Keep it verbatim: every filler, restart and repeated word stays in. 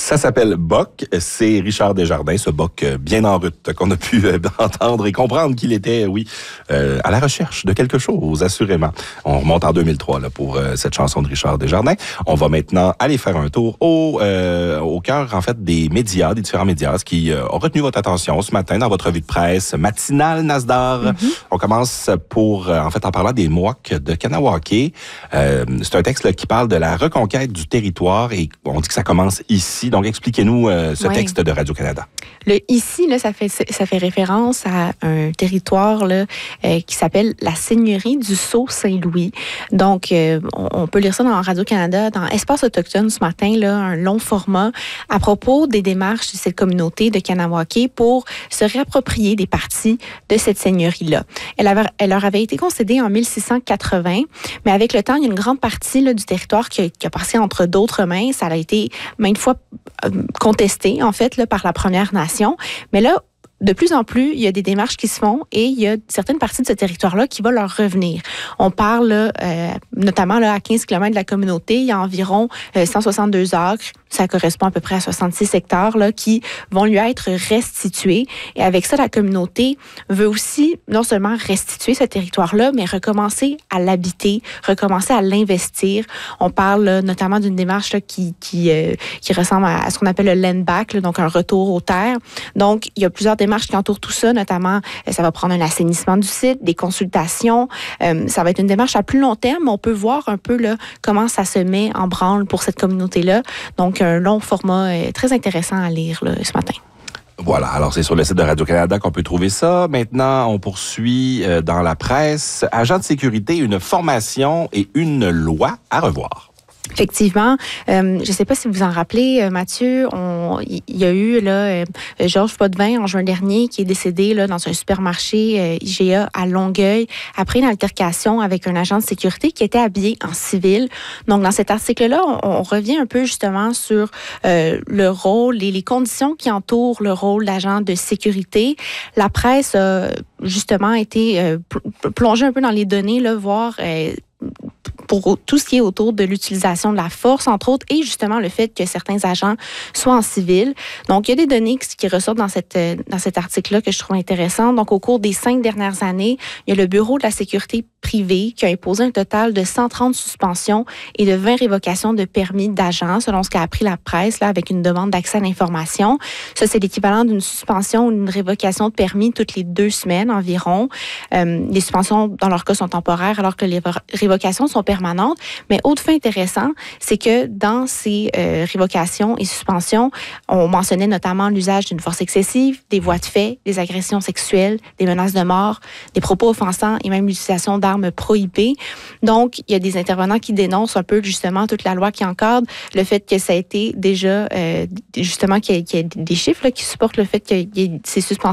Ça s'appelle Boc. C'est Richard Desjardins, ce Boc bien en route qu'on a pu entendre et comprendre qu'il était, oui, euh, à la recherche de quelque chose, assurément. On remonte en deux mille trois là, pour euh, cette chanson de Richard Desjardins. On va maintenant aller faire un tour au, euh, au cœur, en fait, des médias, des différents médias, ce qui euh, a retenu votre attention ce matin dans votre revue de presse matinale, Nasdar. Mm-hmm. On commence pour, euh, en fait, en parlant des Mohawks de Kanawake. Euh, c'est un texte là, qui parle de la reconquête du territoire et on dit que ça commence ici. Donc, expliquez-nous euh, ce ouais. texte de Radio-Canada. Le ici, là, ça fait ça fait référence à un territoire là, euh, qui s'appelle la Seigneurie du Sault-Saint-Louis. Donc, euh, on, on peut lire ça dans Radio-Canada, dans Espace autochtone ce matin, là, un long format à propos des démarches de cette communauté de Kanawake pour se réapproprier des parties de cette seigneurie-là. Elle, avait, elle leur avait été concédée en mille six cent quatre-vingts, mais avec le temps, il y a une grande partie là, du territoire qui a, qui a passé entre d'autres mains. Ça a été maintes fois euh, contesté, en fait, là, par la Première Nation. Mais là, de plus en plus, il y a des démarches qui se font et il y a certaines parties de ce territoire-là qui vont leur revenir. On parle là, euh, notamment là, à quinze kilomètres de la communauté, il y a environ euh, cent soixante-deux acres. Ça correspond à peu près à soixante-six hectares là, qui vont lui être restitués. Et avec ça, la communauté veut aussi non seulement restituer ce territoire-là, mais recommencer à l'habiter, recommencer à l'investir. On parle là, notamment d'une démarche là, qui, qui, euh, qui ressemble à, à ce qu'on appelle le land back, là, donc un retour aux terres. Donc, il y a plusieurs démarches qui entourent tout ça, notamment, euh, ça va prendre un assainissement du site, des consultations. Euh, ça va être une démarche à plus long terme, mais on peut voir un peu là, comment ça se met en branle pour cette communauté-là. Donc, un long format euh, très intéressant à lire là, ce matin. Voilà, alors c'est sur le site de Radio-Canada qu'on peut trouver ça. Maintenant, on poursuit euh, dans la presse. Agent de sécurité, une formation et une loi à revoir. Effectivement, euh, je ne sais pas si vous vous en rappelez, euh, Mathieu, il y a eu là euh, Georges Potvin en juin dernier qui est décédé là, dans un supermarché euh, I G A à Longueuil après une altercation avec un agent de sécurité qui était habillé en civil. Donc, dans cet article-là, on, on revient un peu justement sur euh, le rôle et les conditions qui entourent le rôle d'agent de sécurité. La presse a justement été euh, plongée un peu dans les données, là, voir... Euh, pour tout ce qui est autour de l'utilisation de la force, entre autres, et justement le fait que certains agents soient en civil. Donc, il y a des données qui ressortent dans, cette, dans cet article-là que je trouve intéressant. Donc, au cours des cinq dernières années, il y a le Bureau de la sécurité privée qui a imposé un total de cent trente suspensions et de vingt révocations de permis d'agents, selon ce qu'a appris la presse, là, avec une demande d'accès à l'information. Ça, c'est l'équivalent d'une suspension ou d'une révocation de permis toutes les deux semaines environ. Euh, les suspensions, dans leur cas, sont temporaires, alors que les révocations sont permanentes. Mais autre fait intéressant, c'est que dans ces euh, révocations et suspensions, on mentionnait notamment l'usage d'une force excessive, des voies de fait, des agressions sexuelles, des menaces de mort, des propos offensants et même l'utilisation d'armes prohibées. Donc, il y a des intervenants qui dénoncent un peu justement toute la loi qui encadre le fait que ça a été déjà, euh, justement, qu'il y ait, qu'il y ait des chiffres là, qui supportent le fait qu'il y ait ces suspensions